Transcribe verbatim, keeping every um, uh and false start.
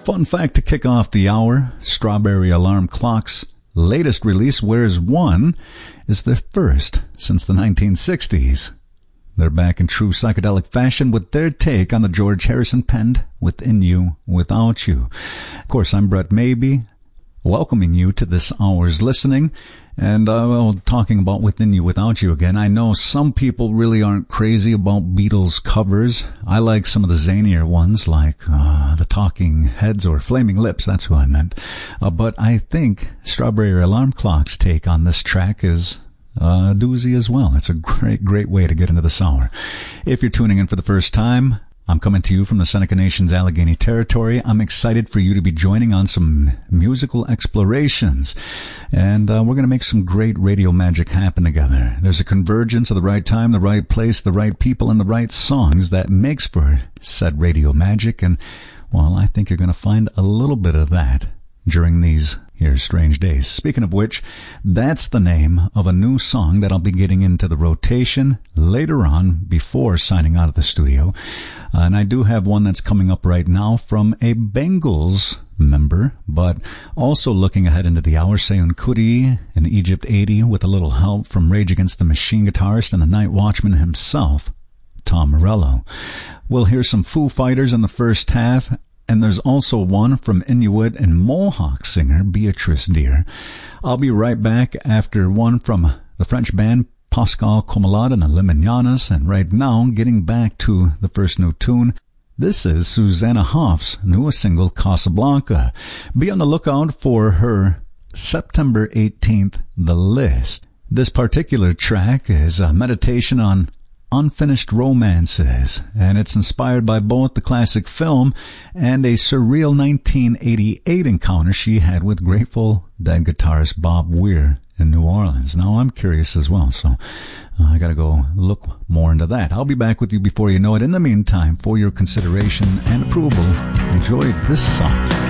Fun fact to kick off the hour, Strawberry Alarm Clock's latest release, Where's One, is their first since the nineteen sixties. They're back in true psychedelic fashion with their take on the George Harrison penned Within You, Without You. Of course, I'm Brett Maybe, welcoming you to this hour's listening. And, uh, well, talking about Within You, Without You again, I know some people really aren't crazy about Beatles covers. I like some of the zanier ones, like uh, the Talking Heads or Flaming Lips, that's who I meant. Uh, but I think Strawberry Alarm Clock's take on this track is uh, a doozy as well. It's a great, great way to get into this hour. If you're tuning in for the first time, I'm coming to you from the Seneca Nation's Allegheny Territory. I'm excited for you to be joining on some musical explorations. And uh, we're going to make some great radio magic happen together. There's a convergence of the right time, the right place, the right people, and the right songs that makes for said radio magic. And, well, I think you're going to find a little bit of that during these here strange days. Speaking of which, that's the name of a new song that I'll be getting into the rotation later on before signing out of the studio. Uh, and I do have one that's coming up right now from a Bengals member, but also looking ahead into the hour, Seun Kuti and Egypt eighty with a little help from Rage Against the Machine guitarist and the Night Watchman himself, Tom Morello. We'll hear some Foo Fighters in the first half, and there's also one from Inuit and Mohawk singer Beatrice Deer. I'll be right back after one from the French band Pascal Comelade and the Limignanas, and right now, getting back to the first new tune, this is Susanna Hoff's newest single, Casablanca. Be on the lookout for her September eighteenth The List. This particular track is a meditation on unfinished romances, and it's inspired by both the classic film and a surreal nineteen eighty-eight encounter she had with Grateful Dead guitarist Bob Weir in New Orleans. Now, I'm curious as well, so uh, I gotta go look more into that. I'll be back with you before you know it. In the meantime, for your consideration and approval, enjoy this song.